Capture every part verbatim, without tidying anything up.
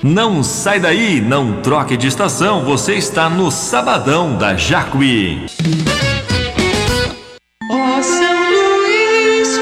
Não sai daí, não troque de estação, você está no Sabadão da Jacuí. Ó São Luís,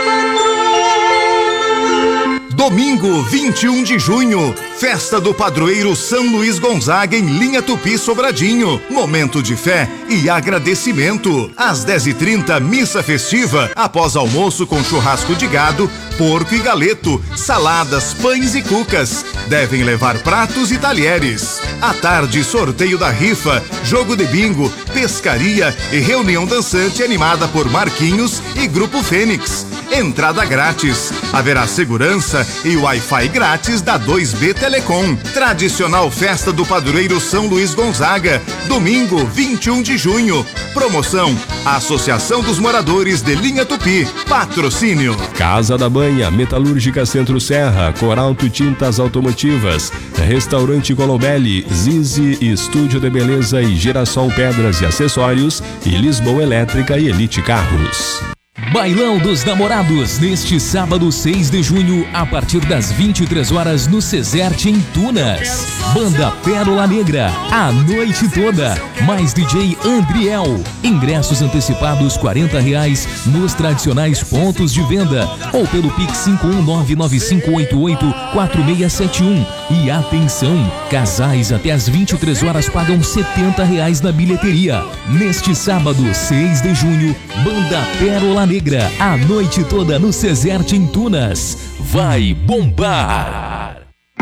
patrão. Domingo, vinte e um de junho, festa do padroeiro São Luís Gonzaga em Linha Tupi Sobradinho. Momento de fé e agradecimento. Às dez e trinta, missa festiva, após almoço com churrasco de gado, porco e galeto, saladas, pães e cucas. Devem levar pratos e talheres. À tarde, sorteio da rifa, jogo de bingo, pescaria e reunião dançante animada por Marquinhos e Grupo Fênix. Entrada grátis. Haverá segurança e Wi-Fi grátis da dois B Telecom. Tradicional festa do padroeiro São Luís Gonzaga. Domingo, vinte e um de junho. Promoção: Associação dos Moradores de Linha Tupi. Patrocínio: Casa da Banha, Metalúrgica Centro Serra, Coralto Tintas Automotivas, Restaurante Colombelli, Zizi, Estúdio de Beleza e Girassol Pedras e Acessórios e Lisboa Elétrica e Elite Carros. Bailão dos Namorados, neste sábado seis de junho, a partir das vinte e três horas no Ceserte em Tunas. Banda Pérola Negra, a noite toda, mais D J Andriel. Ingressos antecipados quarenta reais nos tradicionais pontos de venda ou pelo Pix cinco um nove nove cinco oito oito quatro seis sete um. E atenção, casais até as vinte e três horas pagam setenta reais na bilheteria. Neste sábado seis de junho, Banda Pérola Negra, a noite toda no Ceserte em Tunas. Vai bombar!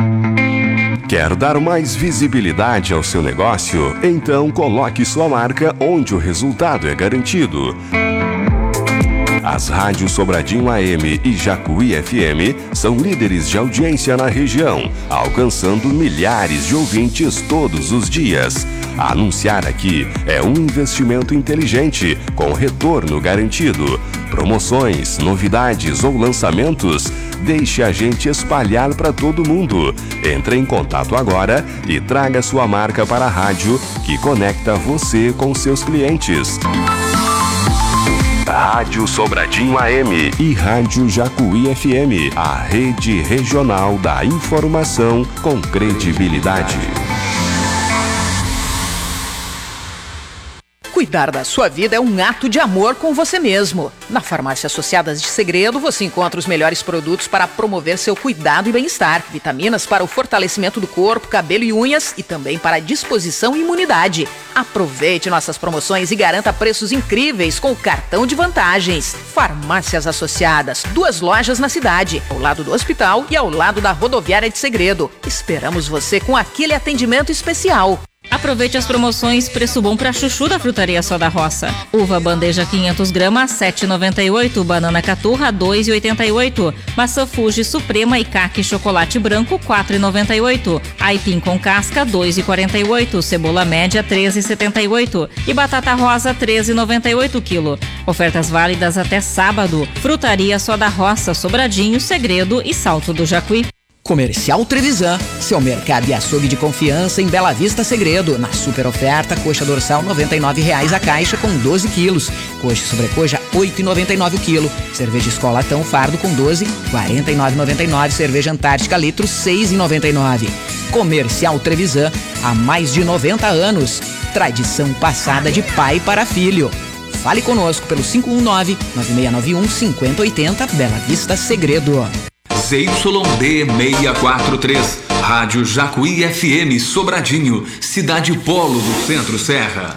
Quer dar mais visibilidade ao seu negócio? Então coloque sua marca onde o resultado é garantido. As rádios Sobradinho A M e Jacuí F M são líderes de audiência na região, alcançando milhares de ouvintes todos os dias. Anunciar aqui é um investimento inteligente, com retorno garantido. Promoções, novidades ou lançamentos, deixe a gente espalhar para todo mundo. Entre em contato agora e traga sua marca para a rádio que conecta você com seus clientes. Rádio Sobradinho A M e Rádio Jacuí F M, a rede regional da informação com credibilidade. Cuidar da sua vida é um ato de amor com você mesmo. Na Farmácia Associadas de Segredo, você encontra os melhores produtos para promover seu cuidado e bem-estar. Vitaminas para o fortalecimento do corpo, cabelo e unhas e também para a disposição e imunidade. Aproveite nossas promoções e garanta preços incríveis com o cartão de vantagens. Farmácias Associadas, duas lojas na cidade, ao lado do hospital e ao lado da rodoviária de Segredo. Esperamos você com aquele atendimento especial. Aproveite as promoções preço bom para chuchu da Frutaria Só da Roça. Uva bandeja quinhentos gramas, sete reais e noventa e oito centavos. Banana caturra, dois reais e oitenta e oito centavos. Maçã Fuji Suprema e Caqui chocolate branco, quatro reais e noventa e oito centavos. Aipim com casca, dois reais e quarenta e oito centavos. Cebola média, três reais e setenta e oito centavos. E batata rosa, três reais e noventa e oito centavos quilo. Ofertas válidas até sábado. Frutaria Só da Roça, Sobradinho, Segredo e Salto do Jacuí. Comercial Trevisan, seu mercado e açougue de confiança em Bela Vista Segredo. Na super oferta, coxa dorsal noventa e nove reais a caixa com doze quilos. Coxa e sobrecoxa oito reais e noventa e nove o quilo. Cerveja Escola Tão Fardo com doze, quarenta e nove reais e noventa e nove. Cerveja Antártica litro, seis reais e noventa e nove. Comercial Trevisan, há mais de noventa anos. Tradição passada de pai para filho. Fale conosco pelo cinco um nove, nove seis nove um, cinco zero oito zero, Bela Vista Segredo. Z Y D seiscentos e quarenta e três, Rádio Jacuí F M Sobradinho, cidade polo do Centro Serra.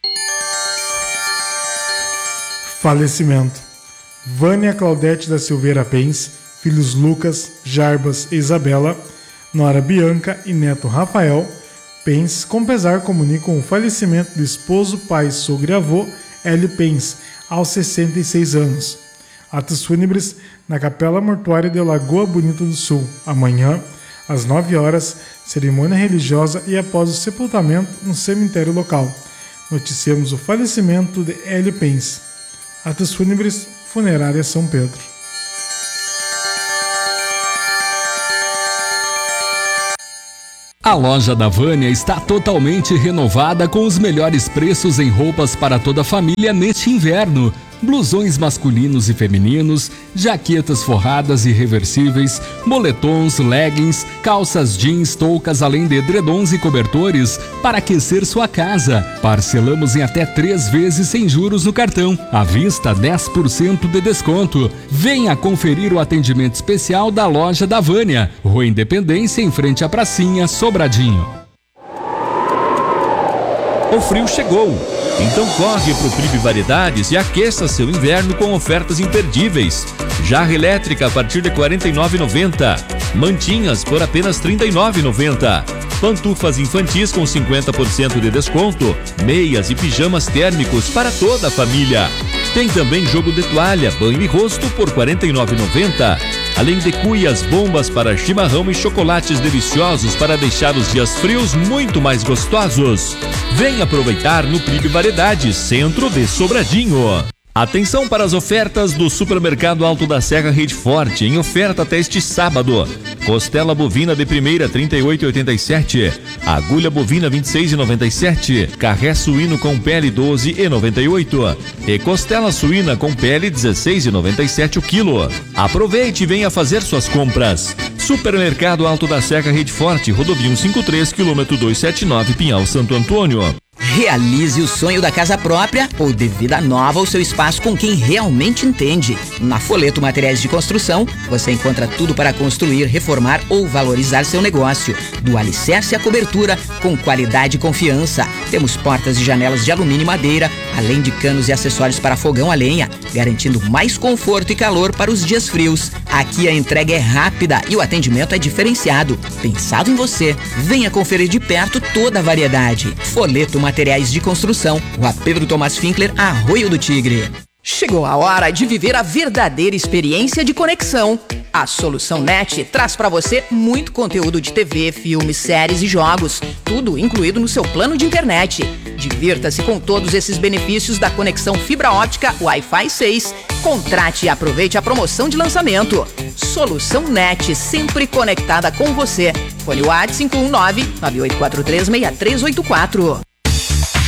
Falecimento: Vânia Claudete da Silveira Pens, filhos Lucas, Jarbas e Isabela, nora Bianca e neto Rafael Pens, com pesar comunicam o falecimento do esposo, pai, sogro e avô Hélio Pens, aos sessenta e seis anos. Atos fúnebres na Capela Mortuária de Lagoa Bonita do Sul. Amanhã, às nove horas, cerimônia religiosa e após o sepultamento no cemitério local. Noticiamos o falecimento de Hélio Pens. Atos fúnebres, Funerária São Pedro. A loja da Vânia está totalmente renovada com os melhores preços em roupas para toda a família neste inverno. blusões masculinos e femininos, jaquetas forradas e reversíveis, moletons, leggings, calças jeans, toucas, além de edredons e cobertores para aquecer sua casa. Parcelamos em até três vezes sem juros no cartão. À vista, dez por cento de desconto. Venha conferir o atendimento especial da loja da Vânia, Rua Independência, em frente à pracinha, Sobradinho. O frio chegou, então corre pro Pribe Variedades e aqueça seu inverno com ofertas imperdíveis. Jarra elétrica a partir de quarenta e nove reais e noventa centavos. Mantinhas por apenas trinta e nove reais e noventa centavos. Pantufas infantis com cinquenta por cento de desconto. Meias e pijamas térmicos para toda a família. Tem também jogo de toalha, banho e rosto por quarenta e nove reais e noventa centavos. Além de cuias, bombas para chimarrão e chocolates deliciosos para deixar os dias frios muito mais gostosos. Venha aproveitar no Pribe Variedades, centro de Sobradinho. Atenção para as ofertas do Supermercado Alto da Serra Rede Forte, em oferta até este sábado. Costela bovina de primeira trinta e oito reais e oitenta e sete centavos. Agulha bovina vinte e seis reais e noventa e sete centavos. Carré suíno com pele doze reais e noventa e oito centavos. E costela suína com pele dezesseis reais e noventa e sete centavos o quilo. Aproveite e venha fazer suas compras. Supermercado Alto da Serra Rede Forte, rodovia cento e cinquenta e três, quilômetro duzentos e setenta e nove, Pinhal Santo Antônio. Realize o sonho da casa própria ou de vida nova ao seu espaço com quem realmente entende. Na Foleto Materiais de Construção, você encontra tudo para construir, reformar ou valorizar seu negócio. Do alicerce à cobertura, com qualidade e confiança. Temos portas e janelas de alumínio e madeira, além de canos e acessórios para fogão a lenha, garantindo mais conforto e calor para os dias frios. Aqui a entrega é rápida e o atendimento é diferenciado. Pensado em você, venha conferir de perto toda a variedade. Foleto Materiais de Construção, Rua Pedro Tomás Finkler, Arroio do Tigre. Chegou a hora de viver a verdadeira experiência de conexão. A Solução Net traz para você muito conteúdo de T V, filmes, séries e jogos, tudo incluído no seu plano de internet. Divirta-se com todos esses benefícios da conexão fibra óptica Wi-Fi seis. Contrate e aproveite a promoção de lançamento. Solução Net, sempre conectada com você. Fone WhatsApp cinco um nove, nove oito quatro três, seis três oito quatro.